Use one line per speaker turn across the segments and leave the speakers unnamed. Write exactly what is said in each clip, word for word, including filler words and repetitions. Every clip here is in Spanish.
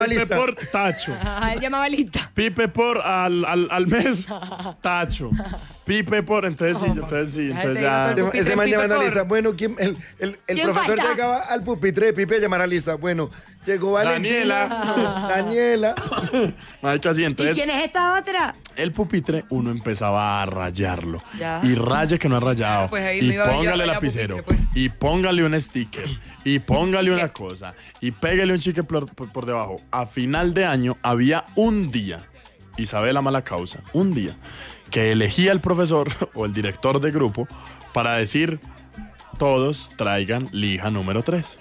Pipe por tacho.
Ah, él llamaba lista.
Pipe por al, al, al mes, tacho. Pipe por, entonces sí, entonces sí, entonces ya.
Ese, ese man llamando a lista. Bueno, ¿quién, el el, el
¿Quién
profesor
falta?
llegaba al pupitre de Pipe a llamar a lista. Bueno, llegó Valentina.
Daniela.
Daniela.
Marica, sí,
¿Y
entonces
quién es esta otra?
el pupitre uno empezaba a rayarlo.
Ya.
Y raye que no ha rayado.
Pues ahí no
y
iba yo a
póngale
rayar
lapicero.
pupitre, pues.
Y póngale un sticker. Y póngale una cosa. Y pégale un chique por, por, por debajo. A final de año había un día, y sabe la mala causa, un día, que elegía el profesor o el director de grupo para decir: todos traigan lija número tres.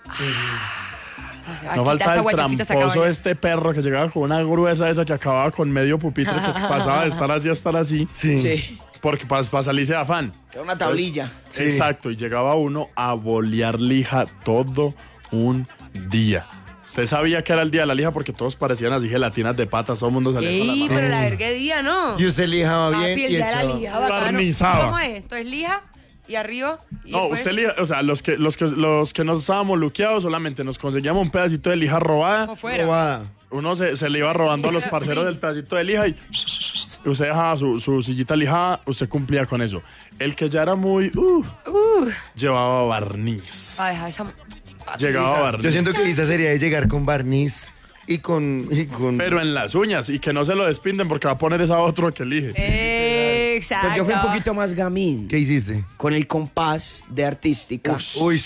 No falta el tramposo este perro que llegaba con una gruesa esa que acababa con medio pupitre, que pasaba de estar así a estar así.
Sí.
Sí.
Porque para salirse de afán.
Que era una tablilla.
Sí.
Exacto, y llegaba uno a bolear lija todo un día. Usted sabía que era el día de la lija porque todos parecían así gelatinas de patas, todo el mundo salía con la
Ey,
mano.
pero la verga de día, ¿no?
Y usted lijaba
Papi,
bien
el
y
día de la
echaba.
lija, bacano.
Barnizaba.
¿Cómo es? Esto es lija y arriba. Y
No,
después-
usted lija, o sea, los que, los que, los que no estábamos luqueados solamente nos conseguíamos un pedacito de lija robada.
Como fuera.
Robada.
Uno se, se le iba robando a los parceros del pedacito de lija y usted dejaba su, su sillita lijada, usted cumplía con eso. El que ya era muy, uh,
Uh,
llevaba barniz.
a dejar esa...
Llegaba barniz.
Yo siento que Isa sería de llegar con barniz y con... Y con...
Pero en las uñas, y que no se lo despinden porque va a poner esa otro que elige.
Exacto.
Pues yo fui un poquito más gamín.
¿Qué hiciste?
Con el compás de artística.
Uy,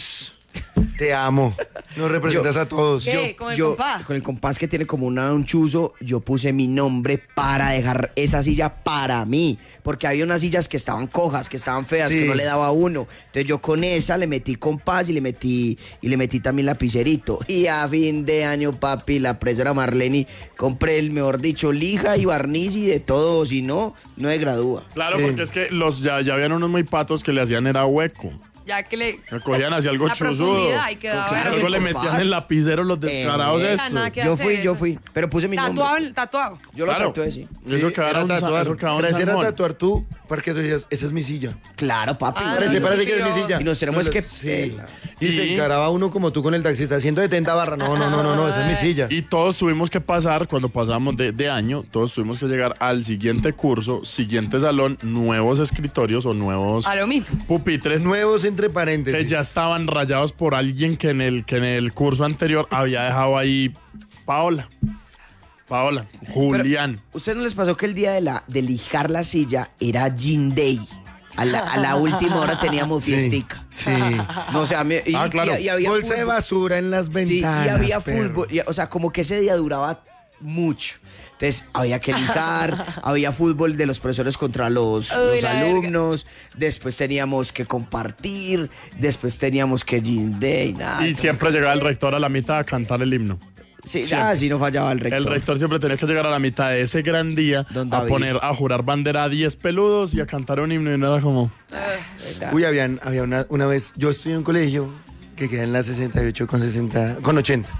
te amo. Nos representas a todos.
¿Qué? ¿Con el
yo,
compás?
Con el compás que tiene como una, un chuzo, yo puse mi nombre para dejar esa silla para mí. Porque había unas sillas que estaban cojas, que estaban feas,
Sí.
que no le daba a uno. Entonces yo con esa le metí compás y le metí y le metí también lapicerito. Y a fin de año, papi, la profesora Marleni, compré el, mejor dicho, lija y barniz y de todo. Si no, no se gradúa.
Claro,
Sí.
porque es que los ya, ya habían unos muy patos que le hacían era hueco.
Ya que le...
Me cogían hacia algo
La
chuzudo.
profundidad y quedaba...
Claro,
Luego
el
le
compás.
metían el lapicero los descarados
Eh,
estos.
nada que
Yo
hacer.
fui, yo fui. Pero puse mi
Tatuado,
nombre.
en- tatuado.
Yo lo
Claro.
tatué, sí.
Eso quedaba
era
un,
tatuar.
eso quedaba un
Gracias era
salmón.
tatuar tú, porque tú decías, esa es mi silla.
Claro, papi.
Ah,
Parece,
no,
parece que es
pero-
mi silla.
Y nos tenemos
No,
que-
Sí.
eh,
Y,
y-
se encaraba uno como tú con el taxista, ciento setenta barra. No, no, no, no, no, esa es mi silla.
Y todos tuvimos que pasar, cuando pasamos de, de año, todos tuvimos que llegar al siguiente curso, siguiente salón, nuevos escritorios o nuevos
A lo mismo.
pupitres
Nuevos entre
que
paréntesis.
ya estaban rayados por alguien que en el, que en el curso anterior había dejado ahí Paola. Paola, Julián.
¿Ustedes no les pasó que el día de, la, de lijar la silla era Gin Day? A la, a la última hora teníamos
Sí,
fiestica.
sí.
No, o sea, me- y,
Ah, claro.
y- y había
Bolsa de
fútbol.
basura en las
Sí,
ventanas.
y había
perro.
fútbol. y- o sea, como que ese día duraba mucho. Entonces, había que lijar, había fútbol de los profesores contra los,
Uy,
los
la
alumnos, después teníamos que compartir, después teníamos que Gin Day, nada.
Y siempre llegaba el rector a la mitad a cantar el himno.
Sí,
siempre.
nada, si no fallaba el rector.
El rector siempre tenía que llegar a la mitad de ese gran día
Don
a
David.
poner, a jurar bandera a diez peludos y a cantar un himno y no era como...
¿Verdad?
Uy, habían, había una, una vez, yo estudié en un colegio que queda en la sesenta y ocho con sesenta, con ochenta.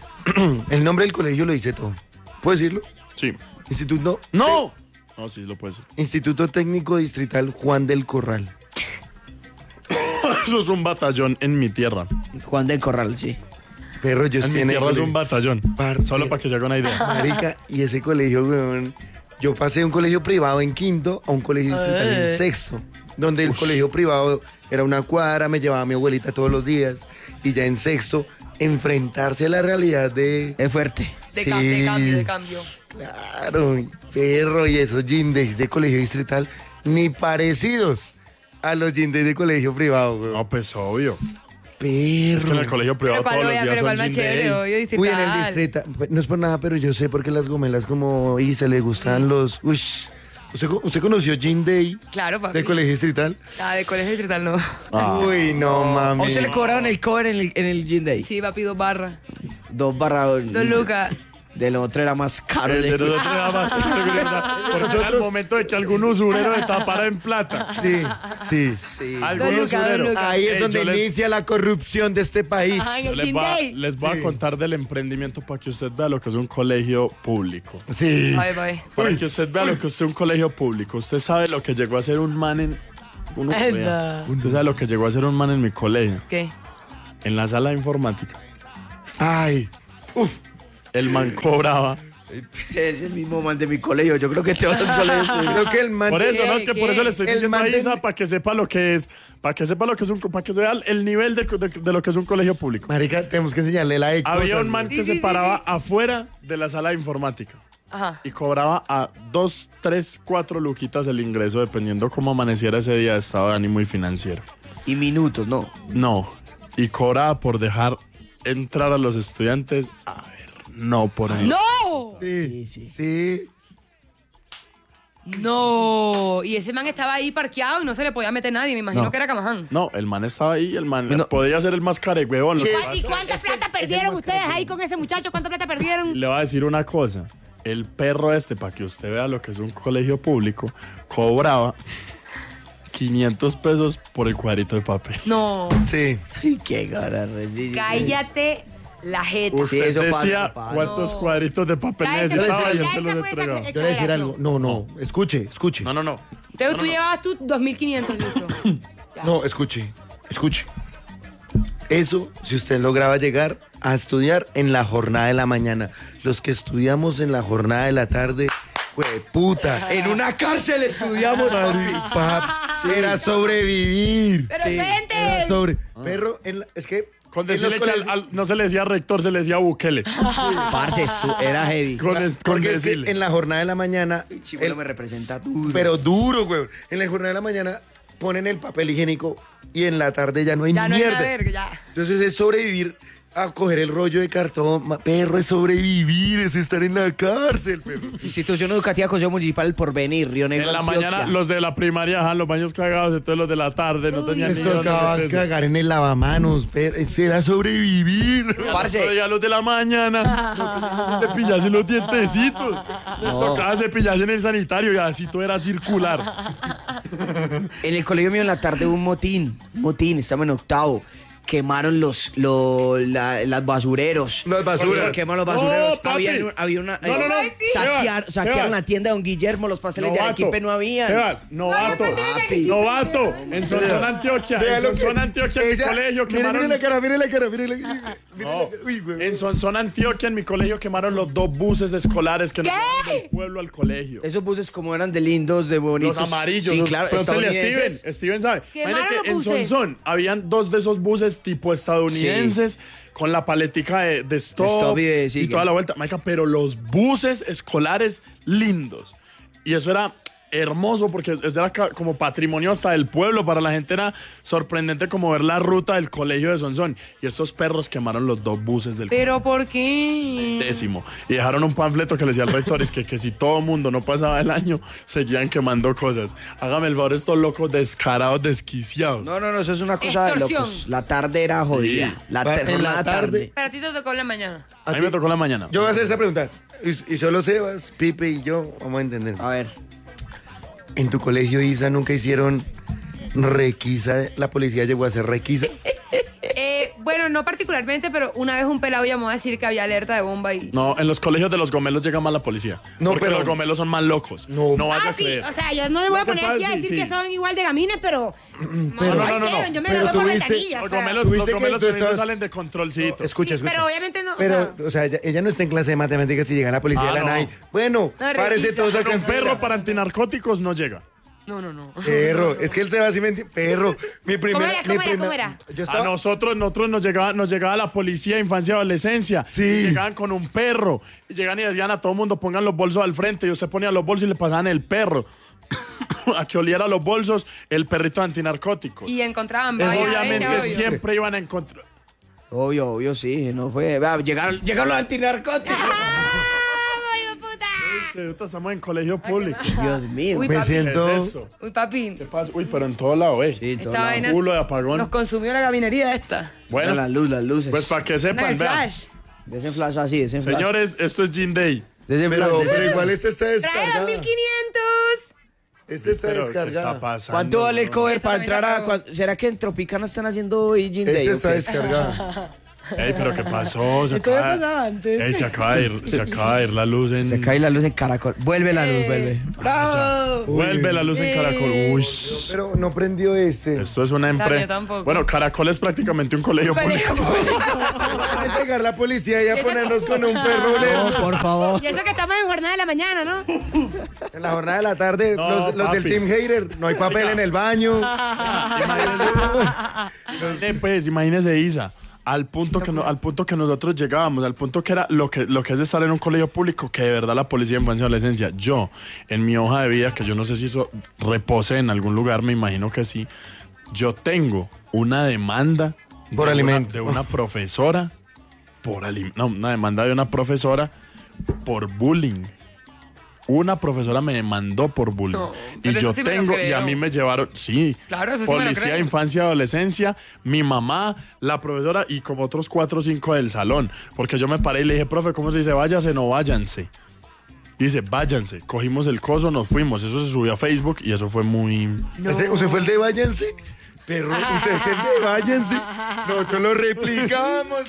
El nombre del colegio lo dice todo. ¿Puedo decirlo?
Sí.
Instituto,
¡No! No, sí, lo puede ser.
Instituto Técnico Distrital Juan del Corral.
Eso es un batallón en mi tierra.
Juan del Corral, sí.
Perro, yo
En
estoy
mi
en el
tierra es
colegio.
un batallón.
Parce.
Solo para que se haga una idea.
Marica, y ese colegio, weón. Yo pasé de un colegio privado en quinto a un colegio distrital en sexto. Donde el colegio privado era una cuadra, me llevaba a mi abuelita todos los días. Y ya en sexto, enfrentarse a la realidad de.
Es fuerte.
De,
Sí.
cam- de cambio, de cambio.
Claro, perro, y esos gindeis de colegio distrital, ni parecidos a los gindeis de colegio privado, weón.
No, pues obvio.
Perro.
Es que en el colegio privado
Pero
todos
cuál,
los
vea,
días
pero
son
cuál más
gin
chévere,
day.
obvio, distrital.
Uy, en el distrito, no es por nada, pero yo sé por qué las gomelas como, y se le gustan los, uy, ¿usted, co- usted conoció Gin Day
Claro, papi.
de colegio distrital?
Ah, de colegio distrital no.
Ah.
Uy, no, mami.
¿O se le cobraban el cover en el, en el Gin Day?
Sí, papi, dos barras.
Dos barra...
Dos lucas.
Del otro era más caro.
El
de-
de nosotros era más porque era el momento de que algún usurero le tapara en plata.
Sí, sí.
Sí.
Algún
Dos lucas,
usurero.
dos lucas.
Ahí es
Ey,
donde
yo les-
inicia la corrupción de este país.
Ajá, en
yo
el
les
Gin
voy, a,
Day.
les voy
Sí.
a contar del emprendimiento para que usted vea lo que es un colegio público.
Sí.
Ay, papi.
Para que usted vea lo que es un colegio público. Usted sabe lo que llegó a ser un man en... Uno que
Esa.
vea. Usted sabe lo que llegó a ser un man en mi colegio.
¿Qué?
En la sala de informática.
Ay, uf.
el man cobraba.
Es el mismo man de mi colegio. Yo creo que todos los colegios.
Creo que el man...
Por eso, no, es que
¿Qué?
por eso le estoy
El
diciendo a
man de-
Isa para que sepa lo que es, para que sepa lo que es un, para que vea el nivel de, de- de lo que es un colegio público.
Marica, tenemos que enseñarle la de
Había
cosas,
un man
güey.
que
Sí,
se
sí, sí,
paraba
sí.
afuera de la sala de informática
Ajá.
y cobraba a dos, tres, cuatro luquitas el ingreso, dependiendo cómo amaneciera ese día de estado de ánimo y financiero.
Y minutos, no.
No, y cobraba por dejar entrar a los estudiantes. A ver, no por el...
¡No!
Sí,
Sí, sí.
sí.
No. Y ese man estaba ahí parqueado y no se le podía meter nadie. Me imagino
No.
que era Camaján.
No, el man estaba ahí, el man
No.
podía ser el más carehuevón. Lo que pasa-
¿Y cuánta plata perdieron ustedes ahí con ese muchacho? ¿Cuánta plata perdieron?
Le voy a decir una cosa. El perro este, para que usted vea lo que es un colegio público, cobraba quinientos pesos por el cuadrito de papel.
No.
Sí.
Ay, qué gara. sí, sí,
Cállate la jeta.
Sí,
Usted
eso pasa,
decía
eso pasa.
cuántos
No.
cuadritos de papel
Ya ese
necesitaba
fue-
y él
ya
se
esa
los
fue esa-
entregaba.
Yo voy a decir algo. No, no. Escuche, escuche.
No, no, no.
Entonces tú llevabas tus dos mil quinientos, listo. Ya.
No, escuche, escuche. Eso, si usted lograba llegar a estudiar en la jornada de la mañana. Los que estudiamos en la jornada de la tarde, güey, puta.
En una cárcel estudiamos, papi.
Pap, era sobrevivir.
Pero
Sí.
Era
vente.
sobre. Perro, en la- es que.
Con
en los
decirle que al-
colegios-
al- no se le decía rector, se le decía Bukele.
Parce, estu- era heavy.
Con, es- con
Porque es que
decirle.
en la jornada de la mañana.
Chimuelo
el-
me representa duro.
pero duro, güey. En la jornada de la mañana ponen el papel higiénico y en la tarde ya no hay
Ya
ni
no hay
mierda.
nada verga, ya.
Entonces es sobrevivir a coger el rollo de cartón. Ma- Perro, es sobrevivir, es estar en la cárcel, perro.
Institución Educativa Consejo Municipal El Porvenir, Río Negro,
En la
Antioquia.
mañana los de la primaria, ajá, los baños cagados, entonces los de la tarde no
Uy.
tenían
Les
ni dónde
tocaba
meterse.
cagar en el lavamanos, perro. Ese era sobrevivir.
Parce.
Pero ya los de la mañana no tenían que cepillarse los dientecitos. Les
No.
tocaba cepillarse en el sanitario y así todo era circular.
En el colegio mío en la tarde hubo un motín, un motín, estamos en octavo. Quemaron los, los la- las basureros.
Las basuras.
Quemaron los basureros.
No, papi.
había, un- había una.
No, no, no.
eh, saquear-
Sebas,
saquearon
Sebas.
la tienda de don Guillermo, los pasteles de Arequipe no habían.
Sebas, novato.
Papi.
Novato. En Sonsón, Antioquia.
Vea
En
lo que-
Sonsón, Antioquia, en mi
Ella-
colegio
mire,
quemaron.
mire la cara, mire la cara, mire la cara. Mire
No.
la cara. Uy, güey.
En Sonsón, Antioquia, en mi colegio quemaron los dos buses escolares que nos
¿Qué?
llevaban del pueblo al colegio.
Esos buses como eran de lindos, de bonitos.
Los amarillos.
Sí,
los-
claro,
pero usted le-
estadounidenses.
Steven, Steven sabe.
Quemaron
Imagínate que en
los buses.
Sonsón habían dos de esos buses tipo estadounidenses con la paletica de, de stop,
Stop y de
y
sigue.
toda la vuelta. Marica, pero los buses escolares lindos. Y eso era hermoso porque eso era ca- como patrimonio hasta del pueblo. Para la gente era sorprendente como ver la ruta del colegio de Sonsón. Y estos perros quemaron los dos buses del
¿Pero por qué?
décimo. Y dejaron un panfleto que le decía al rector, es que, que si todo mundo no pasaba el año, seguían quemando cosas. Hágame el favor, estos locos descarados, desquiciados.
No, no, no, eso es una cosa de
Extorsión.
locos. La tarde era jodida.
Sí.
La
Va-
ter-
en la
jornada
tarde-
tarde.
Pero a ti te tocó en la mañana.
A mí me tocó la mañana.
Yo voy a hacer esta pregunta. Y, y solo Sebas, Pipe y yo vamos a entender.
A ver.
¿En tu colegio, Isa, nunca hicieron requisa? ¿La policía llegó a hacer requisa?
Eh, bueno, no particularmente, pero una vez un pelado llamó a decir que había alerta de bomba y...
No, en los colegios de los gomelos llega más la policía.
No,
porque
pero-
los gomelos son más locos.
No.
No vaya
Ah,
a
sí,
creer.
o sea, yo no me voy a
Lo que
poner aquí a
pasa-
decir
sí,
que
sí.
son igual de gamines, pero...
Pero-
no,
no, no, no,
hicieron, yo me
pero
gradué por
tuviste-
ventanilla, o
Los
sea,
gomelos,
¿Tuviste
los
que
gomelos
tú
también
estás-
salen de controlcito.
Escucha, escucha.
pero obviamente no, o
Pero,
sea-
o sea, ella, ella no está en clase de matemáticas y llega la policía
Ah,
de la
no.
N A I. Bueno,
No,
párese
requisa.
todos acá
Un
en
perro
fila.
para antinarcóticos no llega.
No, no, no.
Perro, es que él se va así, me enti- perro. Mi primera,
era?
mi
¿Cómo era?
primer-
¿Cómo era?
Yo
A
estaba,
nosotros, nosotros nos llegaba, nos llegaba la policía, infancia y adolescencia.
Sí.
Y llegaban con un perro. Y llegan y decían a todo el mundo, pongan los bolsos al frente. Yo se ponía los bolsos y le pasaban el perro. A que oliera los bolsos el perrito antinarcótico.
Y encontraban varias
Obviamente
veces, obvio.
siempre iban a encontrar.
Obvio, obvio, sí. No fue. Va, llegaron, llegaron los antinarcóticos.
¡Ay, puta!
Ahorita estamos en colegio público.
Dios mío.
Uy,
me
papi.
¿Qué
siento...
es eso?
Uy, papi,
¿Qué pasa? Uy, pero en todo lado, eh.
Sí, todo
esta
lado.
vaina
Culo de apagón.
nos consumió la gabinería esta.
Bueno,
La luz, las luces.
pues para que
Una
sepan,
del
vean.
flash.
Desen flash así, desen flash.
Señores, esto es Gin Day.
Desen
Pero,
flash, desen
pero
flash.
igual este está
Trae
descargada.
dos mil quinientos.
Este está
Pero, ¿qué está
descargada.
pasando?
¿Cuánto vale el cover
Esto
para
también
entrar
se
a...
acabó.
cuan- ¿Será que en Tropicana están haciendo hoy Gin Day?
Este
o
está
qué?
descargada.
Ey, pero ¿qué pasó? Se
Esto me
acaba,
pasaba antes.
ey, se acaba de ir, se acaba de ir la luz en...
Se cae la luz en Caracol. Vuelve la luz,
Eh.
vuelve. ¡Bravo!
Vuelve la luz en Caracol. Uy.
Pero no prendió este.
Esto es una
La mía
empresa.
tampoco.
Bueno, Caracol es prácticamente un colegio público.
Va a llegar la policía y a ponernos con un perro lejos.
No, por favor.
Y eso que estamos en jornada de la mañana, ¿no?
En la jornada de la tarde,
No,
los, los del
papi.
Team Hater, no hay papel en el baño.
Imagínese, pues, imagínese, Isa. Al punto, que no- al punto que nosotros llegábamos, al punto que era lo que, lo que es estar en un colegio público, que de verdad la policía de infancia y adolescencia, yo, en mi hoja de vida, que yo no sé si eso repose en algún lugar, me imagino que sí, yo tengo una demanda
Por
de
alimento.
Una, de una profesora, por alim- no, una demanda de una profesora por bullying. Una profesora me demandó por bullying.
No,
y
pero
yo
eso sí me lo
tengo, y
creo.
a mí me llevaron, sí,
Claro, eso sí me lo
policía,
creo.
infancia y adolescencia, mi mamá, la profesora y como otros cuatro o cinco del salón. Porque yo me paré y le dije, profe, ¿cómo se dice? Váyase, no váyanse. Y dice, váyanse. Cogimos el coso, nos fuimos. Eso se subió a Facebook y eso fue muy...
Ese- ¿Usted fue el de váyanse? Perro, usted es el de váyanse. Nosotros lo replicamos.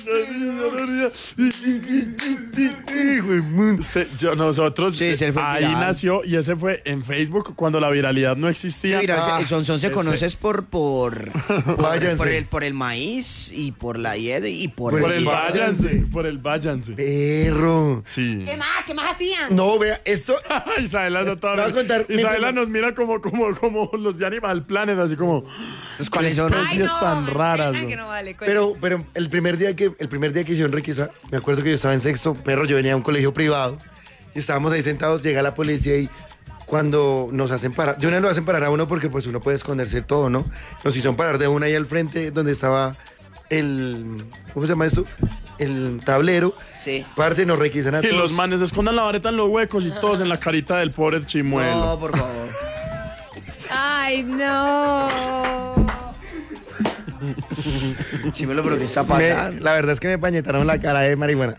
Hijo de mundo.
Se- yo, nosotros,
Sí, se fue
ahí
viral.
nació y ese fue en Facebook cuando la viralidad no existía.
Mira,
Ah,
ese- Sonson se
ese-
conoce es por por por,
Váyanse.
por el por el maíz y por la hiede y por,
Por
por el
váyanse.
váyanse, por el váyanse.
Perro.
Sí.
¿Qué más? ¿Qué más hacían?
No, vea, esto.
Isabela no
Te voy a contar mi
Isabela
primer-
nos mira como, como, como los de Animal Planet, así como...
Pues, ¿cuáles son?
Ay, especies tan
me
raras,
estresan
¿no?
que no vale, coño.
Pero, pero el primer día que el primer día que hicieron requisa, me acuerdo que yo estaba en sexto, perro, yo venía a un colegio privado y estábamos ahí sentados, llega la policía y cuando nos hacen parar, de una lo hacen parar a uno porque pues uno puede esconderse todo, ¿no? Nos hicieron parar de una ahí al frente donde estaba el, ¿cómo se llama esto? El tablero.
Sí.
Parce, nos requisan a
Y
todos.
los manes escondan la vareta en los huecos y todos en la carita del pobre chimuelo.
No, por favor.
Ay, no.
Chimelo, pero ¿qué está
Me-
pasando?
la verdad es que me pañetaron la cara de marihuana.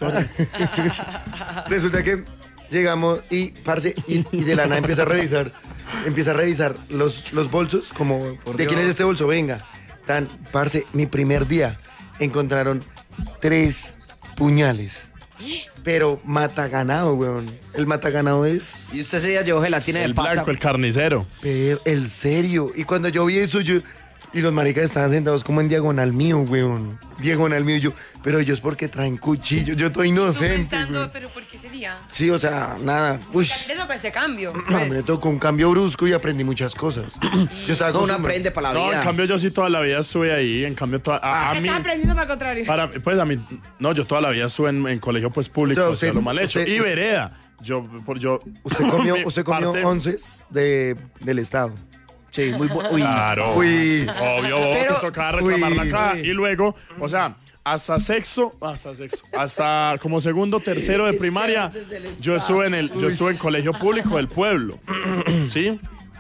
Resulta que llegamos y, parce, y, y de la nada empieza a revisar, empieza a revisar los, los bolsos, como, ¿de quién es este bolso? Venga. Tan, parce, mi primer día encontraron tres puñales. Pero mataganado, weón. El mataganado es
Y usted ese día llevó gelatina
El
de pata.
blanco, el carnicero.
pero, el serio. Y cuando yo vi eso, yo... Y los maricas estaban sentados como en diagonal mío, weón. Diagonal mío. Y yo, pero ellos porque traen cuchillo. Yo estoy
Tú
inocente,
pensando,
weón.
pero ¿por qué sería?
Sí, o sea, nada. Uy,
¿Qué te tocó ese cambio?
no,
pues?
me tocó un cambio brusco y aprendí muchas cosas. Yo estaba
No, uno
acostumbrado-
aprende para la
No,
vida.
en cambio yo sí toda la vida estuve ahí, en cambio toda, a, a mí,
Estás aprendiendo para el contrario.
para, pues a mí, no, yo toda la vida estuve en, en colegio pues público,
O sea,
o sea,
usted-
lo mal hecho,
usted-
y vereda, yo, por yo,
Usted comió,
mi
usted comió
parte-
onces de, del Estado.
Sí, muy bueno. Uy.
Claro,
Uy.
obvio, vos
Pero-
que tocaba reclamar
uy,
la caja,
uy.
y luego, o sea, hasta sexto, hasta sexto, hasta como segundo, tercero de
Es que
primaria,
antes del
yo estuve en el, yo estuve en colegio público del pueblo, ¿sí?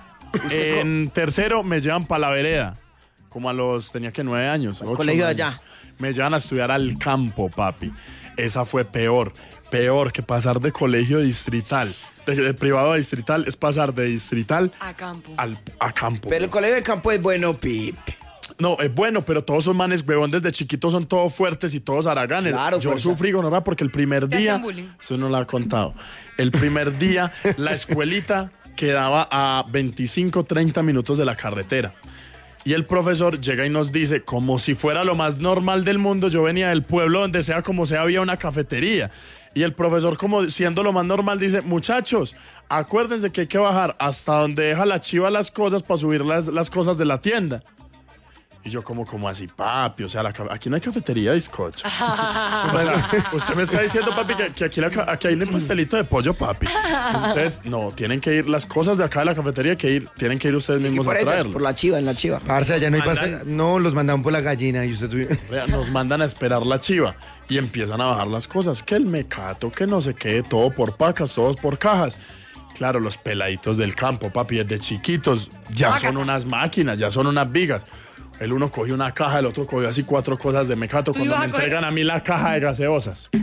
En tercero me llevan para la vereda, como a los, tenía que nueve años. ocho,
colegio de
nueve
allá.
años. Me llevan a estudiar al campo, papi. Esa fue peor, peor que pasar de colegio distrital, de, de privado a distrital, es pasar de distrital
A campo.
al, a campo.
Pero el colegio de campo es bueno, Pip.
No, es bueno, pero todos son manes, huevón, desde chiquitos son todos fuertes y todos haraganes.
Claro,
Yo
fuerza.
sufrí gonorrea porque el primer
Te
día,
hacen bullying.
eso no lo ha contado, el primer día la escuelita quedaba a veinticinco, treinta minutos de la carretera. Y el profesor llega y nos dice, como si fuera lo más normal del mundo, yo venía del pueblo donde sea como sea había una cafetería. Y el profesor, como siendo lo más normal, dice, muchachos, acuérdense que hay que bajar hasta donde deja la chiva las cosas para subir las, las cosas de la tienda. Y yo como, como así, papi, o sea, la ca- aquí no hay cafetería de bizcocho. O sea, usted me está diciendo, papi, que, que aquí, la ca- aquí hay un pastelito de pollo, papi. Entonces, no, tienen que ir, las cosas de acá de la cafetería que ir, tienen que ir ustedes
Y
mismos
por
a
ellos,
traerlo.
por la chiva, en la chiva.
Parce, allá no hay
Mandan-
pastel. No, los mandaban por la gallina y usted tuviera...
Vea, nos mandan a esperar la chiva y empiezan a bajar las cosas, que el mecato, que no sé qué, todo por pacas, todos por cajas. Claro, los peladitos del campo, papi, desde chiquitos, ya son unas máquinas, ya son unas vigas. El uno cogió una caja, el otro cogió así cuatro cosas de mecato.
Tú
Cuando
ibas
me
a coger-
entregan a mí la caja de gaseosas.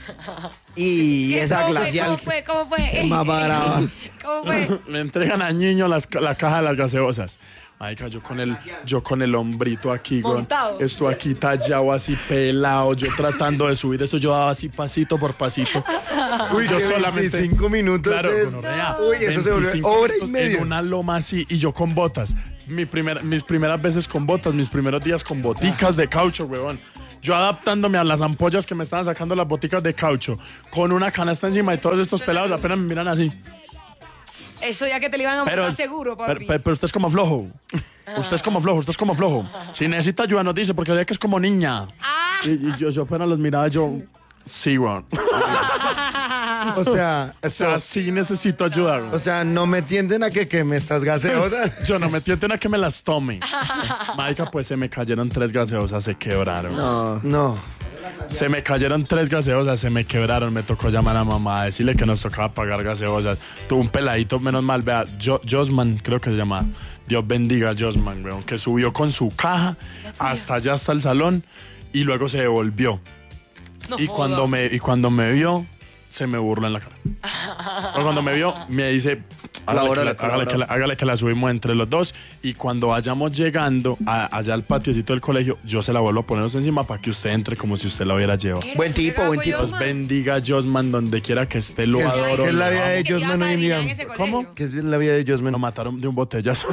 Y
¿Qué?
esa
¿Cómo fue?
glacial.
¿Cómo fue? ¿Cómo fue?
Más brava.
¿Cómo fue?
Le entregan a niño las, la caja de las gaseosas. Marica, yo con el, yo con el hombrito aquí, güey.
Montado.
Estoy aquí tallado, así pelado. Yo tratando de subir eso, yo daba así pasito por pasito.
Uy,
yo
que veinticinco minutos
Claro,
es-
gonorrea.
Uy, eso se volvió
veinticinco
hora y
minutos
media.
en una loma así y yo con botas. Mi primera, mis primeras veces con botas, mis primeros días con boticas de caucho, huevón. Yo adaptándome a las ampollas que me estaban sacando las boticas de caucho, con una canasta encima y todos estos pelados apenas me miran así.
Eso ya que te lo iban a
Pero,
montar seguro, papi.
pero, pero- pero usted es como flojo. Usted es como flojo, usted es como flojo. Si necesita ayuda, nos dice, porque ve que es como niña.
Ah.
Y, y yo, yo apenas los miraba, yo. Sí, weón.
O sea,
O sea, sí necesito ayuda, weón.
o sea, no me tienden a que queme estas gaseosas.
Yo no me tienten a que me las tome. Marica, pues se me cayeron tres gaseosas, se quebraron.
No.
No.
Se me cayeron tres gaseosas, se me quebraron. Me tocó llamar a mamá, decirle que nos tocaba pagar gaseosas. Tuvo un peladito, menos mal, vea, Jo- Josman, creo que se llama. Dios bendiga a Josman, weón, que subió con su caja hasta allá, hasta el salón, y luego se devolvió.
No
y,
joda.
cuando me, y cuando me vio, se me burló en la cara. Pero cuando me vio, me dice, hágale que, la,
Colabora,
hágale que la- hágale que la subimos entre los dos. Y cuando vayamos llegando a- allá al patiocito del colegio, yo se la vuelvo a poner encima para que usted entre como si usted la hubiera llevado.
Mira,
Buen
qué
tipo,
cago
buen tipo.
yo,
Dios
man.
bendiga a Josman donde quiera que esté, lo
¿Qué es-
adoro.
qué es la
lo
vida
amo.
de
Que te iba a
Josman hoy en
padrinar
día?
en ese
¿Cómo?
colegio.
¿Qué es la vida de Josman?
Lo mataron de un botellazo.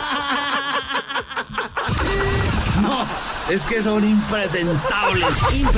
Es que son impresentables.